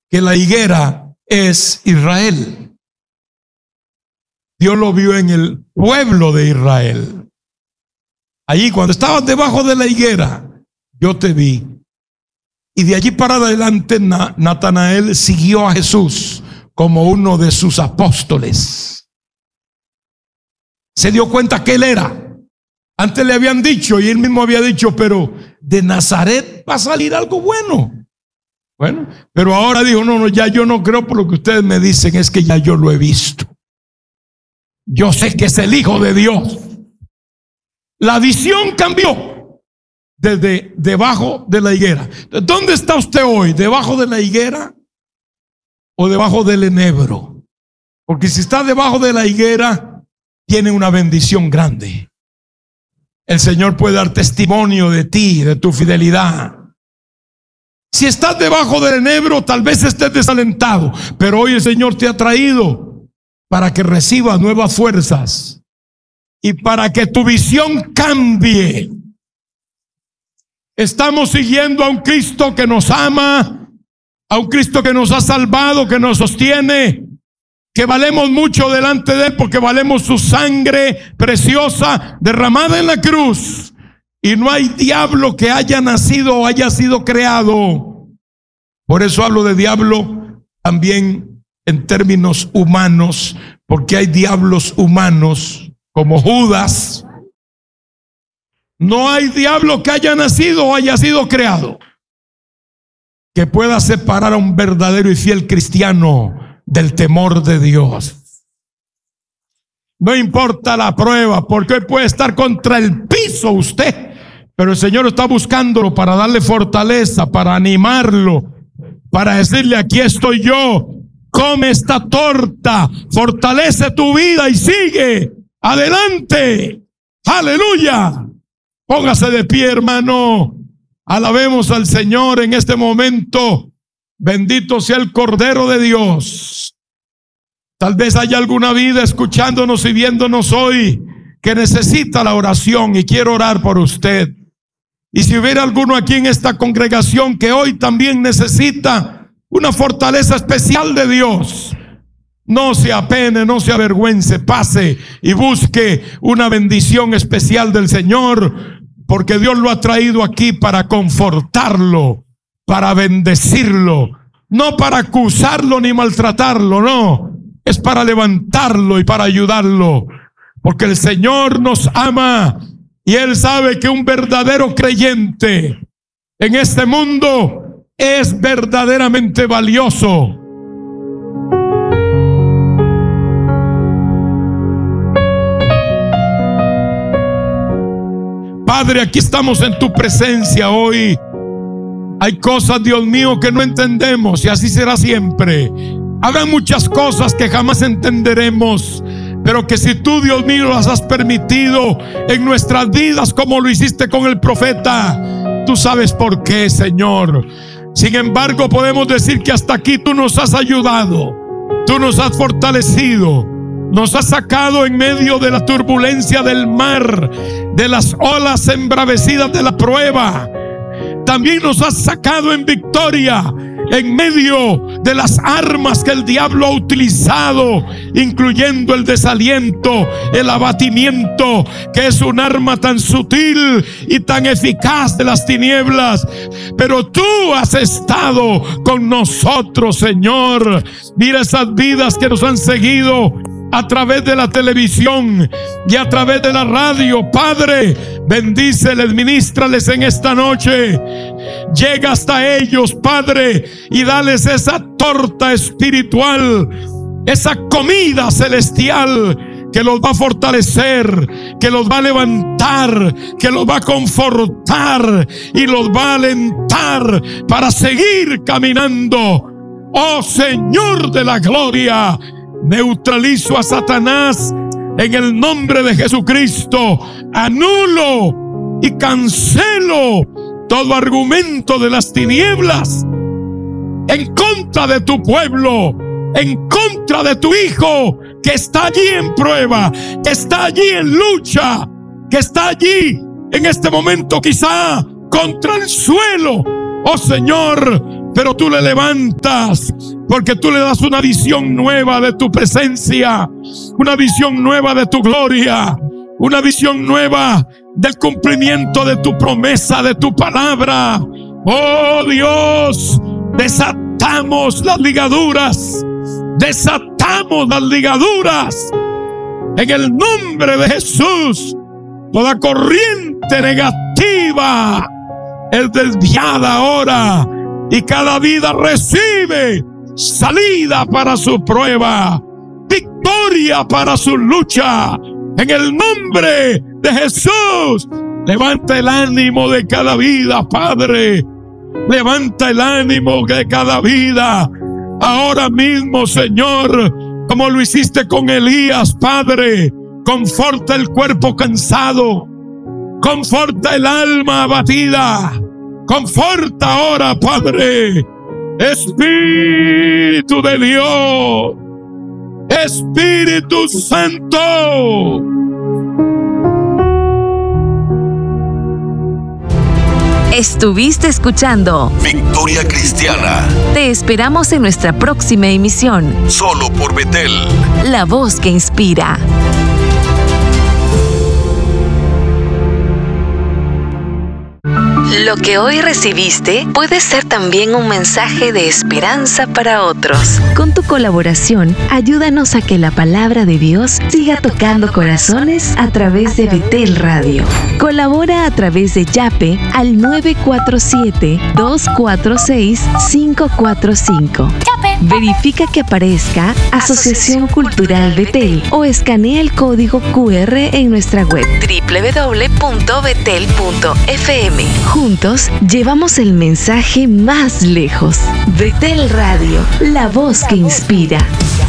que la higuera es Israel. Dios lo vio en el pueblo de Israel. Allí cuando estabas debajo de la higuera, yo te vi. Y de allí para adelante Natanael siguió a Jesús como uno de sus apóstoles. Se dio cuenta que él era. Antes le habían dicho, y él mismo había dicho, pero de Nazaret va a salir algo bueno. Bueno, pero ahora dijo, no, ya yo no creo por lo que ustedes me dicen, es que ya yo lo he visto. Yo sé que es el Hijo de Dios. La visión cambió desde debajo de la higuera. ¿Dónde está usted hoy? ¿Debajo de la higuera o debajo del enebro? Porque si está debajo de la higuera, tiene una bendición grande. El Señor puede dar testimonio de ti, de tu fidelidad. Si estás debajo del enebro, tal vez estés desalentado, pero hoy el Señor te ha traído para que recibas nuevas fuerzas y para que tu visión cambie. Estamos siguiendo a un Cristo que nos ama, a un Cristo que nos ha salvado, que nos sostiene, que valemos mucho delante de Él porque valemos su sangre preciosa derramada en la cruz. Y no hay diablo que haya nacido o haya sido creado. Por eso hablo de diablo también en términos humanos, porque hay diablos humanos como Judas. No hay diablo que haya nacido o haya sido creado que pueda separar a un verdadero y fiel cristiano del temor de Dios. No importa la prueba, porque hoy puede estar contra el piso usted, pero el Señor está buscándolo para darle fortaleza, para animarlo, para decirle: aquí estoy yo, come esta torta, fortalece tu vida y sigue adelante. Aleluya. Póngase de pie, hermano. Alabemos al Señor en este momento. Bendito sea el Cordero de Dios. Tal vez haya alguna vida escuchándonos y viéndonos hoy que necesita la oración, y quiero orar por usted. Y si hubiera alguno aquí en esta congregación que hoy también necesita una fortaleza especial de Dios, no se apene, no se avergüence, pase y busque una bendición especial del Señor, porque Dios lo ha traído aquí para confortarlo, para bendecirlo, no para acusarlo ni maltratarlo, no, es para levantarlo y para ayudarlo, porque el Señor nos ama y Él sabe que un verdadero creyente en este mundo es verdaderamente valioso. Padre, aquí estamos en tu presencia hoy. Hay cosas, Dios mío, que no entendemos, y así será siempre. Habrá muchas cosas que jamás entenderemos, pero que si tú, Dios mío, las has permitido en nuestras vidas, como lo hiciste con el profeta, tú sabes por qué, Señor. Sin embargo, podemos decir que hasta aquí tú nos has ayudado, tú nos has fortalecido, nos has sacado en medio de la turbulencia del mar, de las olas embravecidas de la prueba. También nos has sacado en victoria en medio de las armas que el diablo ha utilizado, incluyendo el desaliento, el abatimiento, que es un arma tan sutil y tan eficaz de las tinieblas. Pero tú has estado con nosotros, Señor. Mira esas vidas que nos han seguido a través de la televisión y a través de la radio. Padre, bendíceles, ministrales en esta noche. Llega hasta ellos, Padre, y dales esa torta espiritual, esa comida celestial que los va a fortalecer, que los va a levantar, que los va a confortar y los va a alentar para seguir caminando. Oh Señor de la gloria, neutralizo a Satanás en el nombre de Jesucristo. Anulo y cancelo todo argumento de las tinieblas en contra de tu pueblo, en contra de tu hijo que está allí en prueba, que está allí en lucha, que está allí en este momento quizá contra el suelo. Oh Señor, pero tú le levantas, porque tú le das una visión nueva de tu presencia, una visión nueva de tu gloria, una visión nueva del cumplimiento de tu promesa, de tu palabra. Oh Dios, desatamos las ligaduras, desatamos las ligaduras en el nombre de Jesús. Toda corriente negativa es desviada ahora, y cada vida recibe salida para su prueba, victoria para su lucha. En el nombre de Jesús, levanta el ánimo de cada vida, Padre. Levanta el ánimo de cada vida. Ahora mismo, Señor, como lo hiciste con Elías, Padre, conforta el cuerpo cansado, conforta el alma abatida, conforta ahora, Padre. Espíritu de Dios, Espíritu Santo. Estuviste escuchando Victoria Cristiana. Te esperamos en nuestra próxima emisión. Solo por Betel. La voz que inspira. Lo que hoy recibiste puede ser también un mensaje de esperanza para otros. Con tu colaboración, ayúdanos a que la palabra de Dios siga tocando corazones a través de Betel Radio. Colabora a través de Yape al 947-246-545. Verifica que aparezca Asociación Cultural Betel o escanea el código QR en nuestra web www.betel.fm. Juntos llevamos el mensaje más lejos. Betel Radio, la voz que inspira.